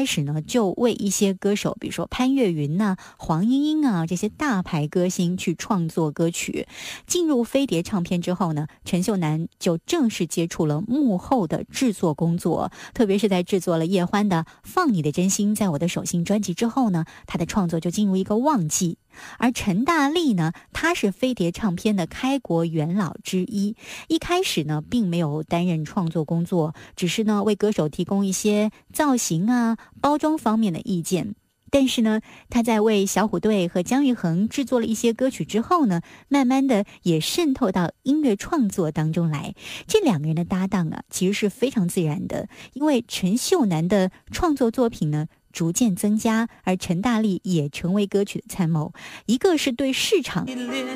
始呢就为一些歌手，比如说潘越云啊、黄莺莺啊这些大牌歌星去创作歌曲。进入飞碟唱片之后呢，陈秀楠就正式接触了幕后的制作工作，特别是在制作了叶欢的《放你的真心在我的手心》专辑之后呢，他的创作就进入一个旺季。而陈大力呢，他是飞碟唱片的开国元老之一，一开始呢并没有担任创作工作，只是呢为歌手提供一些造型啊、包装方面的意见。但是呢，他在为小虎队和姜育恒制作了一些歌曲之后呢，慢慢的也渗透到音乐创作当中来。这两个人的搭档啊，其实是非常自然的，因为陈秀楠的创作作品呢逐渐增加，而陈大力也成为歌曲的参谋。一个是对市场